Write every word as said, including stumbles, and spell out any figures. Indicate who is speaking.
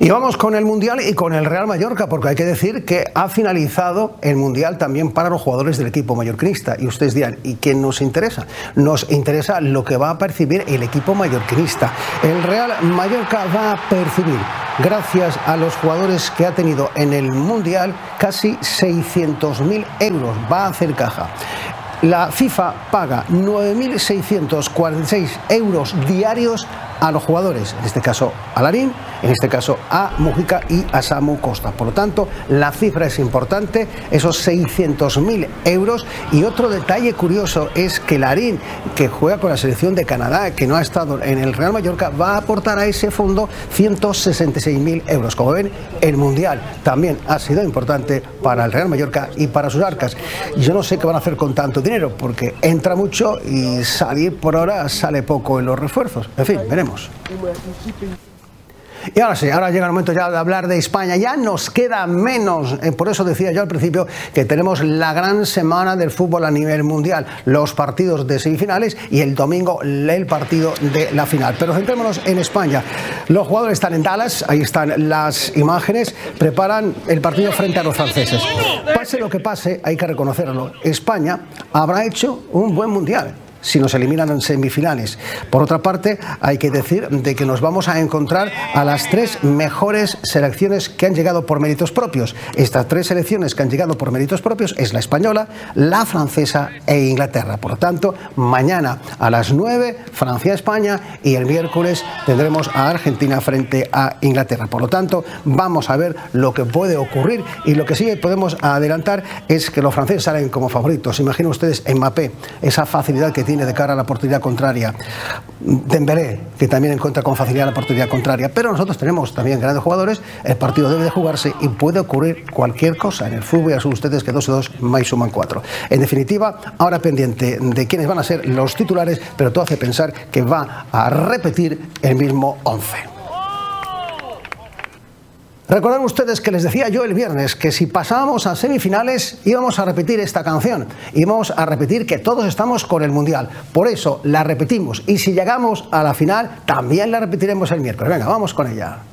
Speaker 1: Y vamos con el Mundial y con el Real Mallorca, porque hay que decir que ha finalizado el Mundial también para los jugadores del equipo mallorquinista. Y ustedes dirán, ¿y qué nos interesa? Nos interesa lo que va a percibir el equipo mallorquinista. El Real Mallorca va a percibir, gracias a los jugadores que ha tenido en el Mundial, casi seiscientos mil euros. Va a hacer caja. La FIFA paga nueve mil seiscientos cuarenta y seis euros diarios a los jugadores, en este caso a Larín, en este caso a Mujica y a Samu Costa. Por lo tanto, la cifra es importante, esos seiscientos mil euros. Y otro detalle curioso es que Larín, que juega con la selección de Canadá, que no ha estado en el Real Mallorca, va a aportar a ese fondo ciento sesenta y seis mil euros. Como ven, el Mundial también ha sido importante para el Real Mallorca y para sus arcas. Y yo no sé qué van a hacer con tanto dinero, porque entra mucho y salir por ahora sale poco en los refuerzos. En fin, veremos. Y ahora sí, ahora llega el momento ya de hablar de España. Ya nos queda menos, eh, por eso decía yo al principio que tenemos la gran semana del fútbol a nivel mundial, los partidos de semifinales y el domingo el partido de la final. Pero centrémonos en España. Los jugadores están en Dallas, ahí están las imágenes, preparan el partido frente a los franceses. Pase lo que pase, hay que reconocerlo, España habrá hecho un buen mundial si nos eliminan en semifinales. Por otra parte, hay que decir de que nos vamos a encontrar a las tres mejores selecciones que han llegado por méritos propios. Estas tres selecciones que han llegado por méritos propios es la española, la francesa e Inglaterra. Por lo tanto, mañana a las nueve, Francia-España, y el miércoles tendremos a Argentina frente a Inglaterra. Por lo tanto, vamos a ver lo que puede ocurrir, y lo que sí podemos adelantar es que los franceses salen como favoritos. Imaginen ustedes Mbappé, esa facilidad que tiene de cara a la portería contraria, Dembélé, que también encuentra con facilidad la portería contraria, pero nosotros tenemos también grandes jugadores. El partido debe de jugarse y puede ocurrir cualquier cosa en el fútbol. Ya saben ustedes que dos y dos más suman cuatro. En definitiva, ahora pendiente de quiénes van a ser los titulares, pero todo hace pensar que va a repetir el mismo once. Recuerden ustedes que les decía yo el viernes que si pasábamos a semifinales íbamos a repetir esta canción, íbamos a repetir que todos estamos con el Mundial. Por eso la repetimos, y si llegamos a la final también la repetiremos el miércoles. Venga, vamos con ella.